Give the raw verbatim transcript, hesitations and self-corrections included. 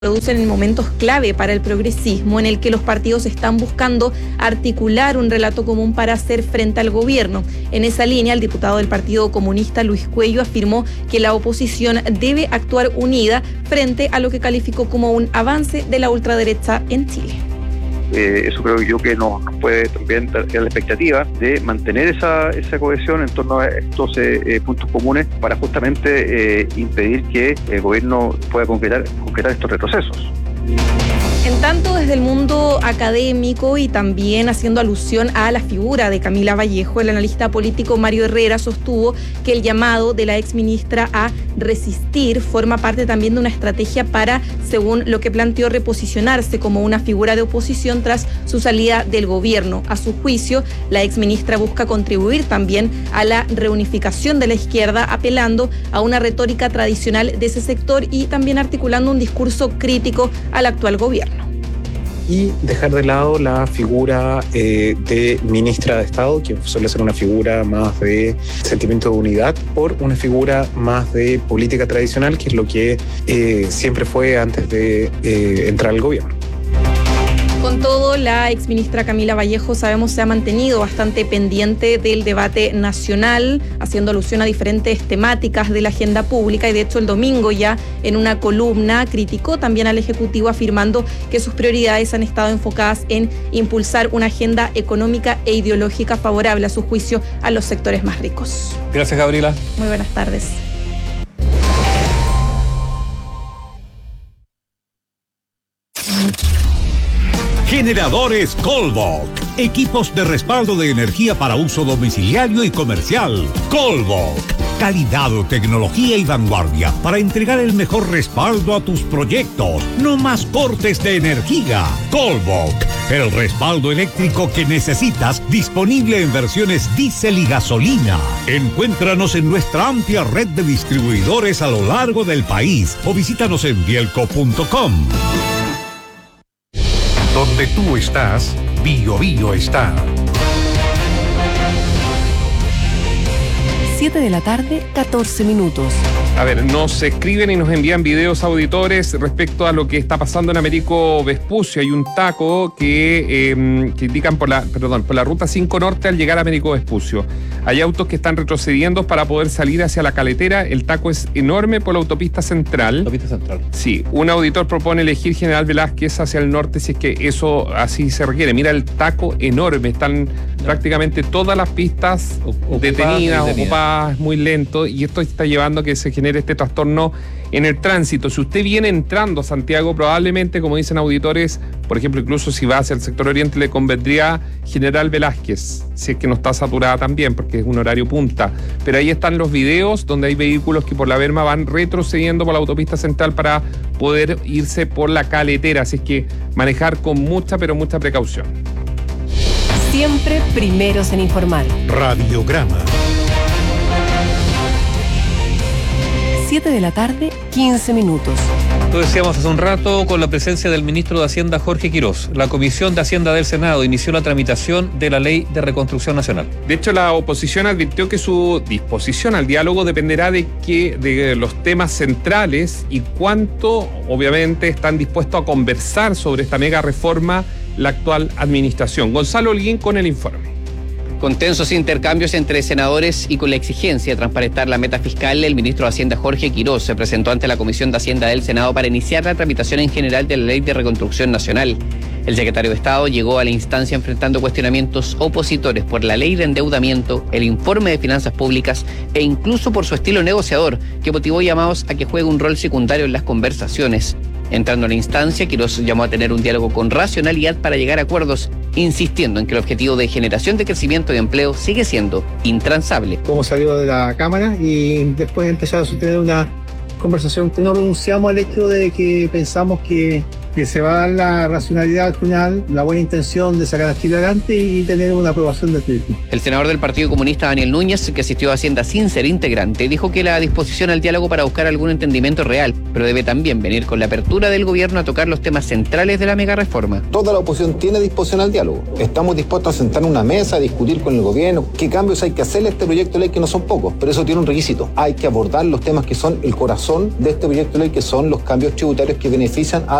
producen en momentos clave para el progresismo, en el que los partidos están buscando articular un relato común para hacer frente al gobierno. En esa línea, el diputado del Partido Comunista, Luis Cuello, afirmó que la oposición debe actuar unida frente a lo que calificó como un avance de la ultraderecha en Chile. Eh, eso creo yo que nos puede también dar la expectativa de mantener esa, esa cohesión en torno a estos eh, puntos comunes para justamente eh, impedir que el gobierno pueda concretar, concretar estos retrocesos. En tanto, desde el mundo académico y también haciendo alusión a la figura de Camila Vallejo, el analista político Mario Herrera sostuvo que el llamado de la exministra a resistir forma parte también de una estrategia para, según lo que planteó, reposicionarse como una figura de oposición tras su salida del gobierno. A su juicio, la exministra busca contribuir también a la reunificación de la izquierda, apelando a una retórica tradicional de ese sector y también articulando un discurso crítico al actual gobierno. Y dejar de lado la figura eh, de ministra de Estado, que suele ser una figura más de sentimiento de unidad, por una figura más de política tradicional, que es lo que eh, siempre fue antes de eh, entrar al gobierno. Con todo, la exministra Camila Vallejo, sabemos, se ha mantenido bastante pendiente del debate nacional, haciendo alusión a diferentes temáticas de la agenda pública, y de hecho el domingo ya en una columna criticó también al Ejecutivo, afirmando que sus prioridades han estado enfocadas en impulsar una agenda económica e ideológica favorable, a su juicio, a los sectores más ricos. Gracias, Gabriela. Muy buenas tardes. Generadores Colbach, equipos de respaldo de energía para uso domiciliario y comercial. Colbach, calidad, tecnología y vanguardia para entregar el mejor respaldo a tus proyectos. No más cortes de energía. Colbach, el respaldo eléctrico que necesitas, disponible en versiones diésel y gasolina. Encuéntranos en nuestra amplia red de distribuidores a lo largo del país o visítanos en bielco punto com. Donde tú estás, Bio Bio está. siete de la tarde, catorce minutos. A ver, nos escriben y nos envían videos auditores respecto a lo que está pasando en Américo Vespucio. Hay un taco que, eh, que indican por la, perdón, por la ruta cinco Norte al llegar a Américo Vespucio. Hay autos que están retrocediendo para poder salir hacia la Caletera. El taco es enorme por la autopista central. Autopista central. Sí, un auditor propone elegir General Velázquez hacia el norte si es que eso así se requiere. Mira el taco enorme, están no. prácticamente todas las pistas ocupadas, detenidas, detenidas, ocupadas, muy lento, y esto está llevando a que se genere este trastorno en el tránsito. Si usted viene entrando a Santiago, probablemente, como dicen auditores, por ejemplo, incluso si va hacia el sector oriente, le convendría General Velázquez, si es que no está saturada también, porque es un horario punta. Pero ahí están los videos donde hay vehículos que por la berma van retrocediendo por la autopista central para poder irse por la Caletera, así es que manejar con mucha, pero mucha precaución. Siempre primeros en informar. Radiograma. siete de la tarde, quince minutos. Lo decíamos hace un rato, con la presencia del ministro de Hacienda, Jorge Quirós. La Comisión de Hacienda del Senado inició la tramitación de la Ley de Reconstrucción Nacional. De hecho, la oposición advirtió que su disposición al diálogo dependerá de, que, de los temas centrales y cuánto, obviamente, están dispuestos a conversar sobre esta mega reforma la actual administración. Gonzalo Holguín con el informe. Con tensos intercambios entre senadores y con la exigencia de transparentar la meta fiscal, el ministro de Hacienda, Jorge Quirós, se presentó ante la Comisión de Hacienda del Senado para iniciar la tramitación en general de la Ley de Reconstrucción Nacional. El secretario de Estado llegó a la instancia enfrentando cuestionamientos opositores por la ley de endeudamiento, el informe de finanzas públicas e incluso por su estilo negociador, que motivó llamados a que juegue un rol secundario en las conversaciones. Entrando a la instancia, Quirós llamó a tener un diálogo con racionalidad para llegar a acuerdos, insistiendo en que el objetivo de generación de crecimiento y empleo sigue siendo intransable. Como salió de la Cámara y después empezó a sostener una conversación que no renunciamos al hecho de que pensamos que que se va a dar la racionalidad al final, la buena intención de sacar a Chile adelante y tener una aprobación del proyecto. El senador del Partido Comunista, Daniel Núñez, que asistió a Hacienda sin ser integrante, dijo que la disposición al diálogo para buscar algún entendimiento real, pero debe también venir con la apertura del gobierno a tocar los temas centrales de la megareforma. Toda la oposición tiene disposición al diálogo. Estamos dispuestos a sentar en una mesa, a discutir con el gobierno qué cambios hay que hacerle a este proyecto de ley, que no son pocos, pero eso tiene un requisito. Hay que abordar los temas que son el corazón de este proyecto de ley, que son los cambios tributarios que benefician a